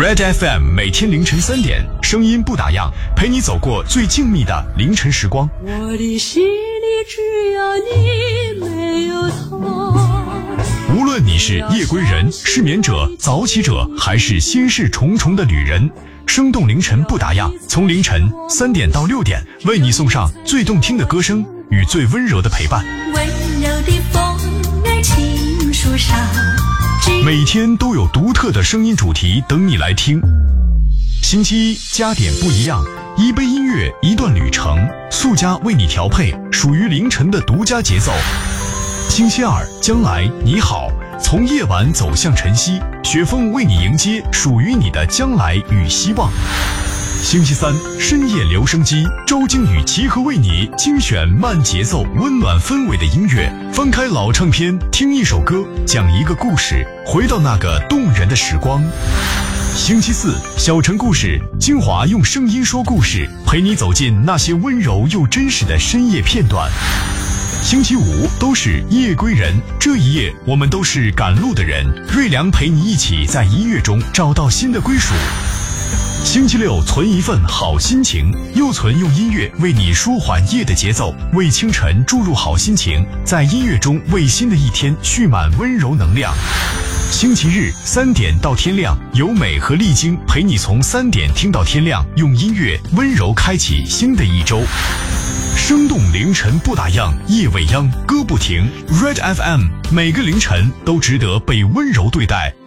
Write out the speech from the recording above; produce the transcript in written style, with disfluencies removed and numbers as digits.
Red FM 每天凌晨3点，声音不打烊，陪你走过最静谧的凌晨时光。 我的心里只有你，没有他。 无论你是夜归人、失眠者、早起者，还是心事重重的旅人，生动凌晨不打烊，从凌晨3点到6点，为你送上最动听的歌声与最温柔的陪伴。 温柔的风儿轻树上， 每天都有独特的声音主题等你来听。星期一加点不一样，一杯音乐，一段旅程，速加为你调配属于凌晨的独家节奏。星期二将来你好，从夜晚走向晨曦，雪峰为你迎接属于你的将来与希望。星期三深夜留声机，周经理齐和为你精选慢节奏温暖氛围的音乐，翻开老唱片，听一首歌，讲一个故事，回到那个动人的时光。星期四小城故事，精华用声音说故事，陪你走进那些温柔又真实的深夜片段。星期五都是夜归人，这一夜我们都是赶路的人，瑞良陪你一起在音乐中找到新的归属。星期六存一份好心情，又存用音乐为你舒缓夜的节奏，为清晨注入好心情，在音乐中为新的一天蓄满温柔能量。星期日3点到天亮，由美和丽晶陪你从3点听到天亮，用音乐温柔开启新的一周。生动凌晨不打烊，夜未央歌不停。 Red FM 每个凌晨都值得被温柔对待。